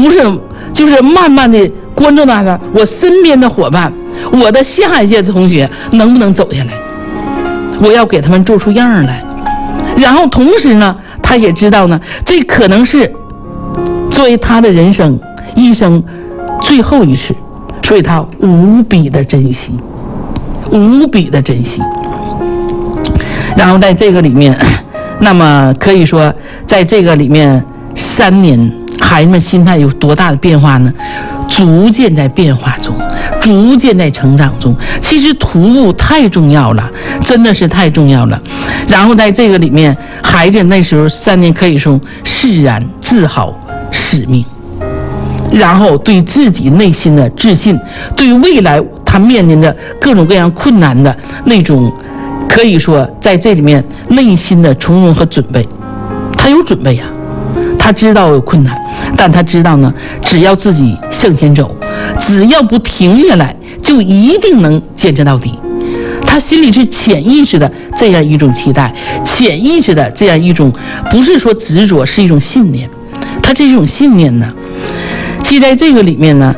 同时就是慢慢的关注到我身边的伙伴，我的下一届的同学能不能走下来，我要给他们做出样来。然后同时呢，他也知道呢，这可能是作为他的人生一生最后一次，所以他无比的珍惜，无比的珍惜。然后在这个里面，那么可以说在这个里面3年，孩子们心态有多大的变化呢？逐渐在变化中，逐渐在成长中。其实徒步太重要了，真的是太重要了。然后在这个里面，孩子那时候3年可以说释然、自豪、使命，然后对自己内心的自信，对未来他面临着各种各样困难的那种，可以说在这里面内心的从容和准备，他有准备呀。他知道有困难，但他知道呢，只要自己向前走，只要不停下来，就一定能坚持到底。他心里是潜意识的这样一种期待，潜意识的这样一种，不是说执着，是一种信念。他这种信念呢，其实在这个里面呢，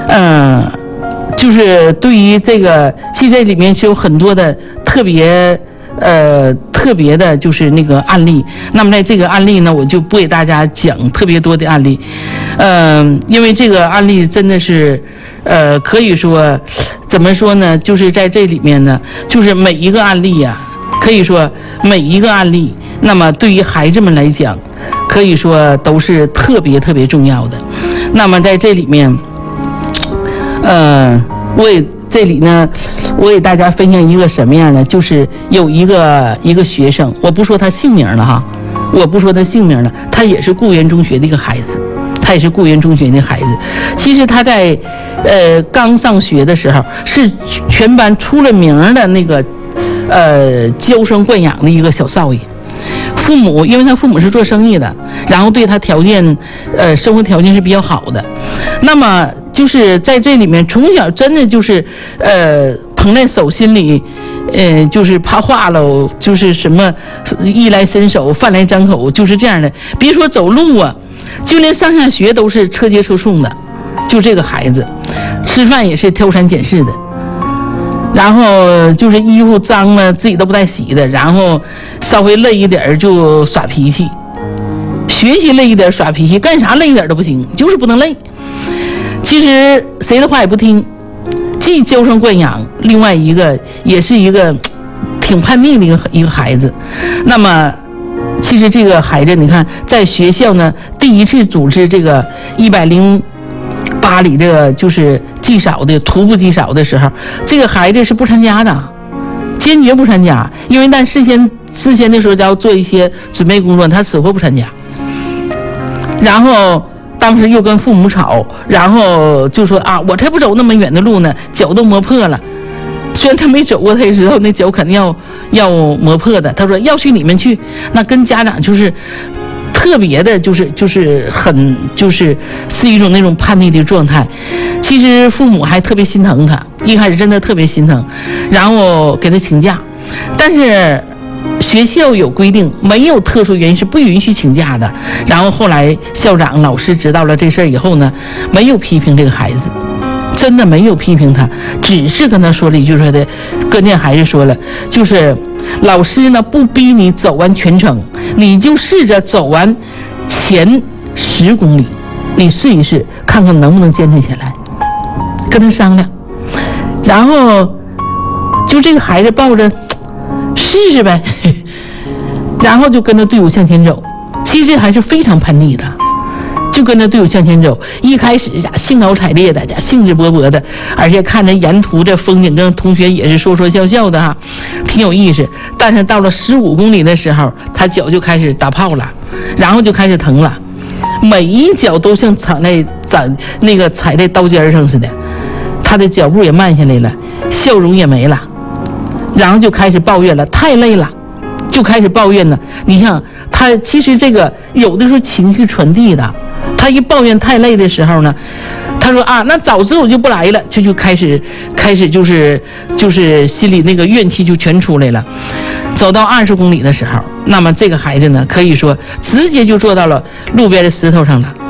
就是对于这个，其实这里面是有很多的特别的就是那个案例。那么在这个案例呢，我就不给大家讲特别多的案例，因为这个案例真的是可以说怎么说呢，就是在这里面呢，就是每一个案例呀，可以说每一个案例，那么对于孩子们来讲，可以说都是特别特别重要的。那么在这里面这里呢，我给大家分享一个什么样的，就是有一个学生，我不说他姓名了哈，我不说他姓名了，他也是固原中学的一个孩子，他也是固原中学的孩子。其实他在刚上学的时候，是全班出了名的那个娇生惯养的一个小少爷。父母因为他父母是做生意的，然后对他条件生活条件是比较好的，那么就是在这里面从小真的就是捧在手心里，就是怕化了，就是什么衣来伸手饭来张口，就是这样的。别说走路啊，就连上下学都是车接车送的，就这个孩子吃饭也是挑三拣四的，然后就是衣服脏了自己都不带洗的，然后稍微累一点就耍脾气，学习累一点耍脾气，干啥累一点都不行，就是不能累。其实谁的话也不听，既娇生惯养，另外一个也是一个挺叛逆的一个孩子。那么其实这个孩子你看在学校呢，第一次组织这个108里这个就是祭扫的徒步祭扫的时候，这个孩子是不参加的，坚决不参加，因为但事先的时候要做一些准备工作，他死活不参加。然后当时又跟父母吵，然后就说啊，我才不走那么远的路呢，脚都磨破了。虽然他没走过，他也知道那脚肯定要磨破的。他说要去你们去，那跟家长就是特别的，就是很是一种那种叛逆的状态。其实父母还特别心疼他，一开始真的特别心疼，然后给他请假，但是学校有规定，没有特殊原因是不允许请假的。然后后来校长老师知道了这事儿以后呢，没有批评这个孩子，真的没有批评他，只是跟他说了一句，说的跟那孩子说了，就是老师呢不逼你走完全程，你就试着走完前10公里，你试一试看看能不能坚持下来，跟他商量。然后就这个孩子抱着试试呗，然后就跟着队伍向前走。其实还是非常叛逆的，就跟着队伍向前走。一开始兴高采烈的，兴致勃勃的，而且看着沿途这风景，跟同学也是说说笑笑的哈，挺有意思。但是到了15公里的时候，他脚就开始打泡了，然后就开始疼了，每一脚都像踩在刀尖上似的，他的脚步也慢下来了，笑容也没了，然后就开始抱怨了，太累了，就开始抱怨了。你像他其实这个有的时候情绪传递的，他一抱怨太累的时候呢，他说啊，那早知我就不来了，就开始就是心里那个怨气就全出来了。走到20公里的时候，那么这个孩子呢，可以说直接就坐到了路边的石头上了，